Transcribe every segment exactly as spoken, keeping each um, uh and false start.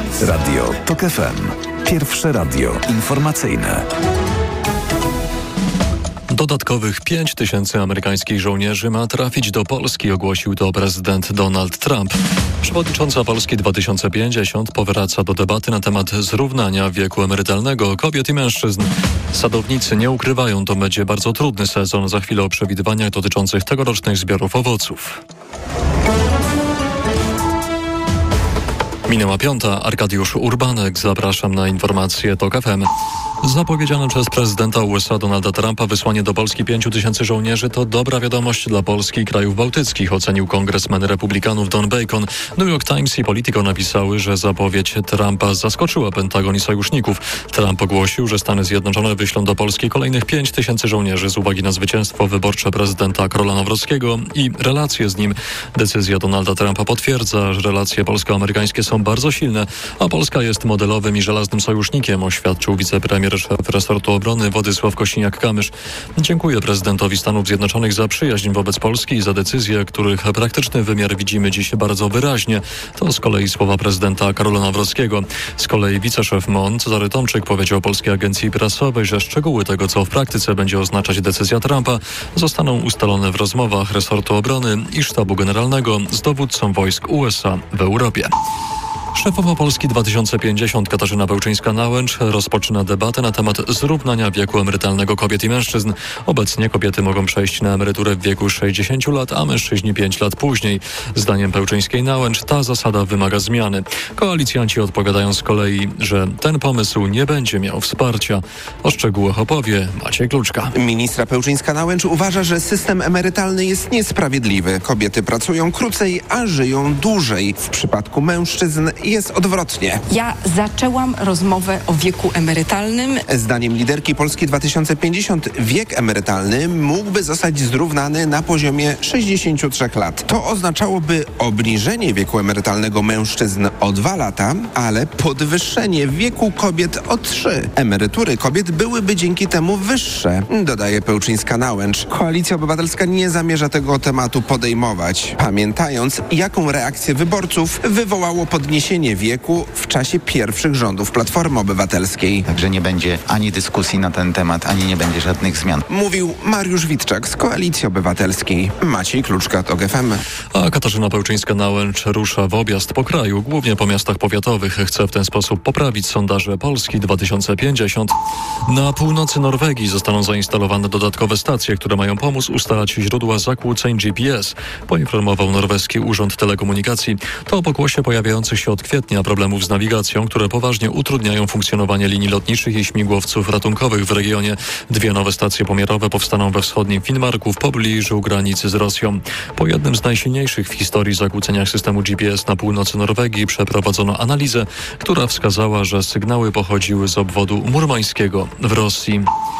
Radio TOK F M. Pierwsze radio informacyjne. Dodatkowych pięć tysięcy amerykańskich żołnierzy ma trafić do Polski, ogłosił to prezydent Donald Trump. Przewodnicząca Polski dwa tysiące pięćdziesiąt powraca do debaty na temat zrównania wieku emerytalnego kobiet i mężczyzn. Sadownicy nie ukrywają, to będzie bardzo trudny sezon. Za chwilę o przewidywaniach dotyczących tegorocznych zbiorów owoców. Minęła piąta. Arkadiusz Urbanek. Zapraszam na informacje TOK F M. Zapowiedziane przez prezydenta U S A Donalda Trumpa wysłanie do Polski pięciu tysięcy żołnierzy to dobra wiadomość dla Polski i krajów bałtyckich, ocenił kongresmen republikanów Don Bacon. New York Times i Politico napisały, że zapowiedź Trumpa zaskoczyła Pentagon i sojuszników. Trump ogłosił, że Stany Zjednoczone wyślą do Polski kolejnych pięć tysięcy żołnierzy z uwagi na zwycięstwo wyborcze prezydenta Karola Nawrockiego i relacje z nim. Decyzja Donalda Trumpa potwierdza, że relacje polsko-amerykańskie są bardzo silne, a Polska jest modelowym i żelaznym sojusznikiem, oświadczył wicepremier szef resortu obrony Władysław Kosiniak-Kamysz. Dziękuję prezydentowi Stanów Zjednoczonych za przyjaźń wobec Polski i za decyzje, których praktyczny wymiar widzimy dziś bardzo wyraźnie. To z kolei słowa prezydenta Karola Nawrockiego. Z kolei wiceszef M O N Cezary Tomczyk powiedział Polskiej Agencji Prasowej, że szczegóły tego, co w praktyce będzie oznaczać decyzja Trumpa, zostaną ustalone w rozmowach resortu obrony i sztabu generalnego z dowódcą wojsk U S A w Europie. Szefowa Polski dwa tysiące pięćdziesiąt Katarzyna Bełczyńska-Nałęcz rozpoczyna debatę na temat zrównania wieku emerytalnego kobiet i mężczyzn. Obecnie kobiety mogą przejść na emeryturę w wieku sześćdziesięciu lat, a mężczyźni pięć lat później. Zdaniem Bełczyńskiej-Nałęcz ta zasada wymaga zmiany. Koalicjanci odpowiadają z kolei, że ten pomysł nie będzie miał wsparcia. O szczegółach opowie Maciej Kluczka. Ministra Bełczyńska-Nałęcz uważa, że system emerytalny jest niesprawiedliwy. Kobiety pracują krócej, a żyją dłużej. W przypadku mężczyzn jest odwrotnie. Ja zaczęłam rozmowę o wieku emerytalnym. Zdaniem liderki Polski dwa tysiące pięćdziesiąt wiek emerytalny mógłby zostać zrównany na poziomie sześćdziesięciu trzech lat. To oznaczałoby obniżenie wieku emerytalnego mężczyzn o dwa lata, ale podwyższenie wieku kobiet o trzy. Emerytury kobiet byłyby dzięki temu wyższe, dodaje Bełczyńska-Nałęcz. Koalicja Obywatelska nie zamierza tego tematu podejmować, pamiętając, jaką reakcję wyborców wywołało podniesienie wieku w czasie pierwszych rządów Platformy Obywatelskiej. Także nie będzie ani dyskusji na ten temat, ani nie będzie żadnych zmian. Mówił Mariusz Witczak z Koalicji Obywatelskiej. Maciej Kluczka, TOK F M. A Katarzyna Bełczyńska-Nałęcz rusza w objazd po kraju, głównie po miastach powiatowych. Chce w ten sposób poprawić sondaże Polski dwa tysiące pięćdziesiąt. Na północy Norwegii zostaną zainstalowane dodatkowe stacje, które mają pomóc ustalać źródła zakłóceń G P S, poinformował norweski Urząd Telekomunikacji. To pokłosie pojawiających się od kwietnia problemów z nawigacją, które poważnie utrudniają funkcjonowanie linii lotniczych i śmigłowców ratunkowych w regionie. Dwie nowe stacje pomiarowe powstaną we wschodnim Finnmarku w pobliżu granicy z Rosją. Po jednym z najsilniejszych w historii zakłóceniach systemu G P S na północy Norwegii przeprowadzono analizę, która wskazała, że sygnały pochodziły z obwodu murmańskiego w Rosji.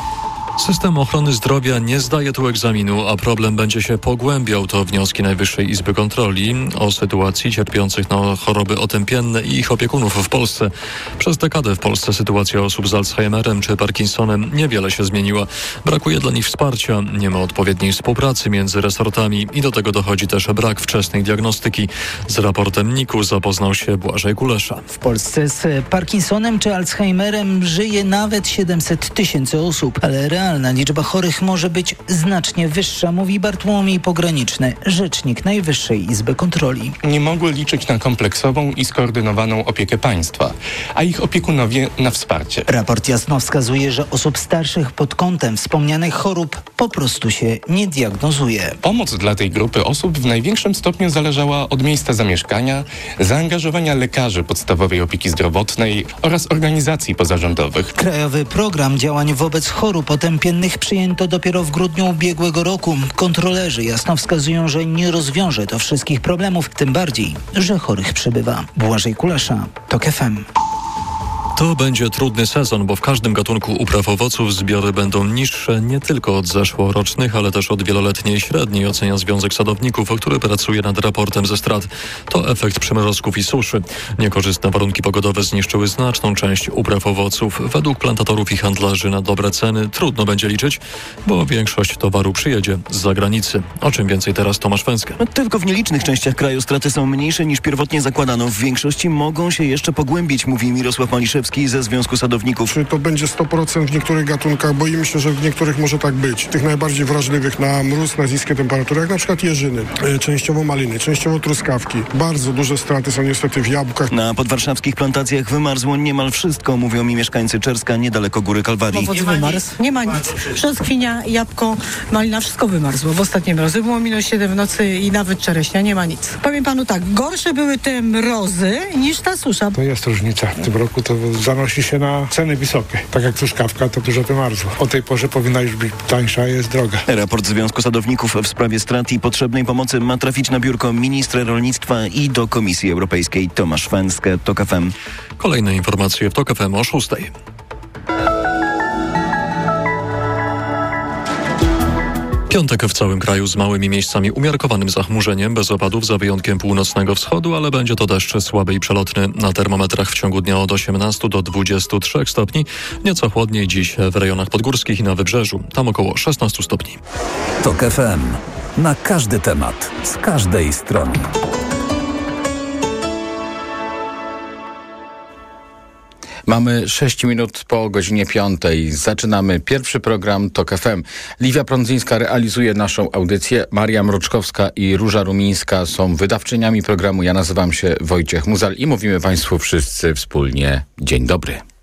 System ochrony zdrowia nie zdaje tu egzaminu, a problem będzie się pogłębiał. To wnioski Najwyższej Izby Kontroli o sytuacji cierpiących na choroby otępienne i ich opiekunów w Polsce. Przez dekadę w Polsce sytuacja osób z Alzheimerem czy Parkinsonem niewiele się zmieniła. Brakuje dla nich wsparcia, nie ma odpowiedniej współpracy między resortami i do tego dochodzi też brak wczesnej diagnostyki. Z raportem N I K U zapoznał się Błażej Kulesza. W Polsce z Parkinsonem czy Alzheimerem żyje nawet siedemset tysięcy osób, ale realna liczba chorych może być znacznie wyższa, mówi Bartłomiej Pograniczny, rzecznik Najwyższej Izby Kontroli. Nie mogły liczyć na kompleksową i skoordynowaną opiekę państwa, a ich opiekunowie na wsparcie. Raport jasno wskazuje, że osób starszych pod kątem wspomnianych chorób po prostu się nie diagnozuje. Pomoc dla tej grupy osób w największym stopniu zależała od miejsca zamieszkania, zaangażowania lekarzy podstawowej opieki zdrowotnej oraz organizacji pozarządowych. Krajowy Program Działań wobec Chorób Otępiennych przyjęto dopiero w grudniu ubiegłego roku. Kontrolerzy jasno wskazują, że nie rozwiąże to wszystkich problemów, tym bardziej, że chorych przybywa. Błażej Kulesza, TOK F M. To będzie trudny sezon, bo w każdym gatunku upraw owoców zbiory będą niższe nie tylko od zeszłorocznych, ale też od wieloletniej średniej, ocenia Związek Sadowników, który pracuje nad raportem ze strat. To efekt przymrozków i suszy. Niekorzystne warunki pogodowe zniszczyły znaczną część upraw owoców. Według plantatorów i handlarzy na dobre ceny trudno będzie liczyć, bo większość towaru przyjedzie z zagranicy. O czym więcej teraz Tomasz Węskę. Tylko w nielicznych częściach kraju straty są mniejsze niż pierwotnie zakładano. W większości mogą się jeszcze pogłębić, mówi Mirosław Maliszewski ze Związku Sadowników. Czy to będzie sto procent w niektórych gatunkach? Boimy się, że w niektórych może tak być. Tych najbardziej wrażliwych na mróz, na niskie temperatury, jak na przykład jeżyny, częściowo maliny, częściowo truskawki. Bardzo duże straty są niestety w jabłkach. Na podwarszawskich plantacjach wymarzło niemal wszystko, mówią mi mieszkańcy Czerska, niedaleko Góry Kalwarii. Owoc wymarzł, nie ma nic. Brzoskwinia, jabłko, malina, wszystko wymarzło. W ostatnie mrozy było minus siedem w nocy i nawet czereśnia, nie ma nic. Powiem panu tak, gorsze były te mrozy niż ta susza. To jest różnica. W tym roku to zanosi się na ceny wysokie. Tak jak truskawka, to dużo wymarzło. O tej porze powinna już być tańsza, jest droga. Raport Związku Sadowników w sprawie strat i potrzebnej pomocy ma trafić na biurko ministra rolnictwa i do Komisji Europejskiej. Tomasz Węskę, TOK F M. Kolejne informacje w TOK F M o szóstej. Piątek w całym kraju z małymi miejscami umiarkowanym zachmurzeniem, bez opadów za wyjątkiem północnego wschodu, ale będzie to deszcz słaby i przelotny. Na termometrach w ciągu dnia od osiemnastu do dwudziestu trzech stopni. Nieco chłodniej dziś w rejonach podgórskich i na wybrzeżu. Tam około szesnastu stopni. TOK F M. Na każdy temat, z każdej strony. Mamy sześć minut po godzinie piątej. Zaczynamy pierwszy program TOK F M. Liwia Prądzyńska realizuje naszą audycję. Maria Mroczkowska i Róża Rumińska są wydawczyniami programu. Ja nazywam się Wojciech Muzal i mówimy Państwu wszyscy wspólnie dzień dobry.